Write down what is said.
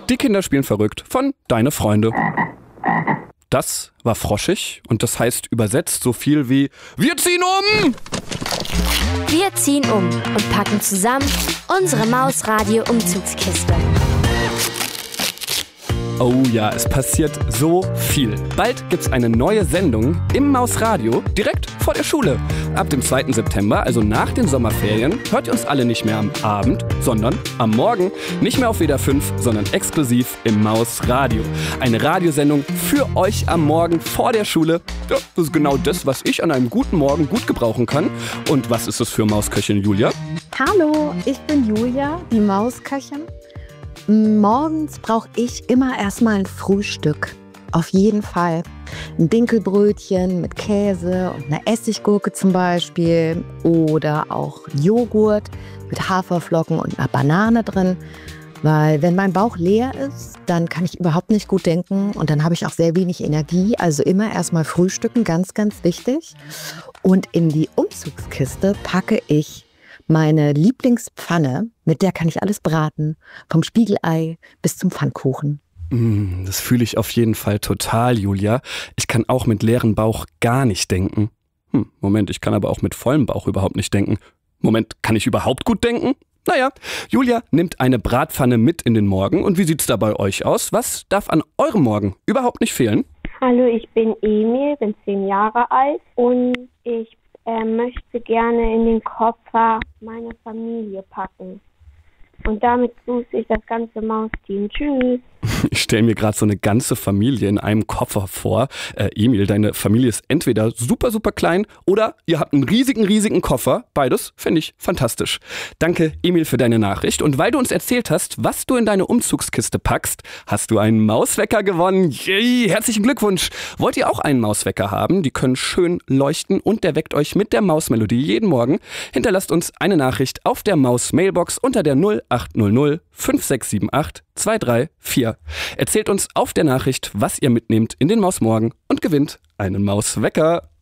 Die Kinder spielen verrückt von Deine Freunde. Das war froschig und das heißt übersetzt so viel wie Wir ziehen um! Wir ziehen um und packen zusammen unsere Mausradio-Umzugskiste. Oh ja, es passiert so viel. Bald gibt's eine neue Sendung im Mausradio direkt vor der Schule. Ab dem 2. September, also nach den Sommerferien, hört ihr uns alle nicht mehr am Abend, sondern am Morgen. Nicht mehr auf WDR 5, sondern exklusiv im Mausradio. Eine Radiosendung für euch am Morgen vor der Schule. Ja, das ist genau das, was ich an einem guten Morgen gut gebrauchen kann. Und was ist es für Mausköchin Julia? Hallo, ich bin Julia, die Mausköchin. Morgens brauche ich immer erstmal ein Frühstück. Auf jeden Fall. Ein Dinkelbrötchen mit Käse und einer Essiggurke zum Beispiel. Oder auch Joghurt mit Haferflocken und einer Banane drin. Weil wenn mein Bauch leer ist, dann kann ich überhaupt nicht gut denken. Und dann habe ich auch sehr wenig Energie. Also immer erstmal frühstücken, ganz, ganz wichtig. Und in die Umzugskiste packe ich meine Lieblingspfanne, mit der kann ich alles braten, vom Spiegelei bis zum Pfannkuchen. Das fühle ich auf jeden Fall total, Julia. Ich kann auch mit leerem Bauch gar nicht denken. Moment, ich kann aber auch mit vollem Bauch überhaupt nicht denken. Moment, kann ich überhaupt gut denken? Naja, Julia nimmt eine Bratpfanne mit in den Morgen. Und wie sieht's da bei euch aus? Was darf an eurem Morgen überhaupt nicht fehlen? Hallo, ich bin Emil, bin 10 Jahre alt und ich möchte gerne in den Koffer meine Familie packen. Und damit grüße ich das ganze Mausteam. Tschüss. Ich stelle mir gerade so eine ganze Familie in einem Koffer vor. Emil, deine Familie ist entweder super, super klein oder ihr habt einen riesigen Koffer. Beides finde ich fantastisch. Danke, Emil, für deine Nachricht. Und weil du uns erzählt hast, was du in deine Umzugskiste packst, hast du einen Mauswecker gewonnen. Yay, herzlichen Glückwunsch. Wollt ihr auch einen Mauswecker haben? Die können schön leuchten und der weckt euch mit der Mausmelodie jeden Morgen. Hinterlasst uns eine Nachricht auf der Maus-Mailbox unter der 0800 5678 234. Erzählt uns auf der Nachricht, was ihr mitnehmt in den Mausmorgen und gewinnt einen Mauswecker.